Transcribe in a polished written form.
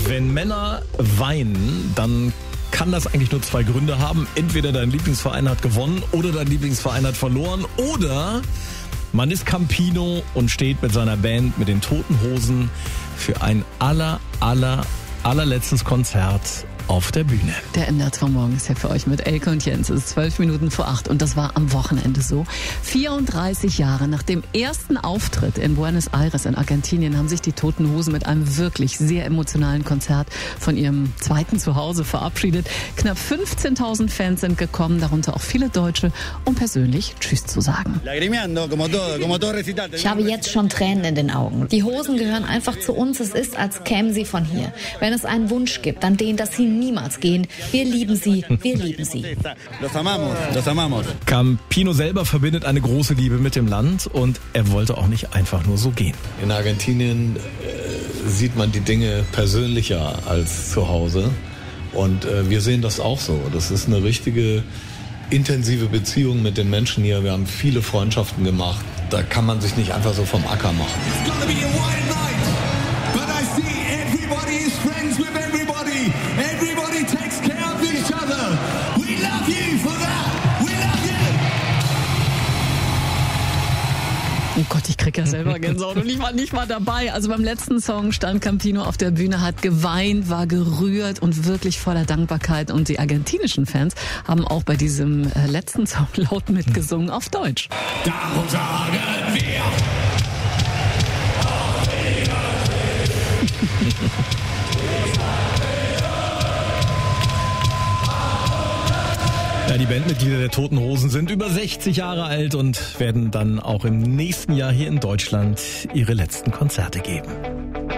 Wenn Männer weinen, dann kann das eigentlich nur zwei Gründe haben. Entweder dein Lieblingsverein hat gewonnen oder dein Lieblingsverein hat verloren oder man ist Campino und steht mit seiner Band, mit den Toten Hosen, für ein allerletztes Konzert auf der Bühne. Der MDR von morgen ist ja für euch mit Elke und Jens. Es ist 7:12 und das war am Wochenende so. 34 Jahre nach dem ersten Auftritt in Buenos Aires in Argentinien haben sich die Toten Hosen mit einem wirklich sehr emotionalen Konzert von ihrem zweiten Zuhause verabschiedet. Knapp 15.000 Fans sind gekommen, darunter auch viele Deutsche, um persönlich Tschüss zu sagen. Ich habe jetzt schon Tränen in den Augen. Die Hosen gehören einfach zu uns. Es ist, als kämen sie von hier. Wenn es einen Wunsch gibt, dann den, dass sie niemals gehen. Wir lieben sie, wir lieben sie. Campino selber verbindet eine große Liebe mit dem Land und er wollte auch nicht einfach nur so gehen. In Argentinien sieht man die Dinge persönlicher als zu Hause und wir sehen das auch so. Das ist eine richtige intensive Beziehung mit den Menschen hier. Wir haben viele Freundschaften gemacht. Da kann man sich nicht einfach so vom Acker machen. Oh Gott, ich krieg ja selber Gänsehaut und ich war nicht mal dabei. Also beim letzten Song stand Campino auf der Bühne, hat geweint, war gerührt und wirklich voller Dankbarkeit. Und die argentinischen Fans haben auch bei diesem letzten Song laut mitgesungen auf Deutsch. Darum sagen wir. Ja, die Bandmitglieder der Toten Hosen sind über 60 Jahre alt und werden dann auch im nächsten Jahr hier in Deutschland ihre letzten Konzerte geben.